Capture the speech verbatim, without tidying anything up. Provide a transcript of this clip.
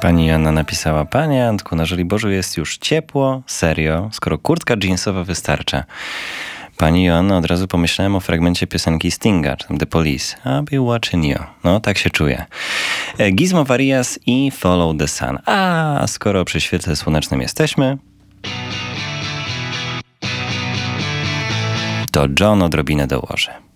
Pani Joanna napisała: Panie Antku, na Żoliborzu jest już ciepło, serio, skoro kurtka jeansowa wystarcza. Pani Joanna, od razu pomyślałem o fragmencie piosenki Stinga, czy tam The Police. I'll be watching you. No, tak się czuję. Gizmo Varias i Follow the Sun. A skoro przy świetle słonecznym jesteśmy, to John odrobinę dołoży.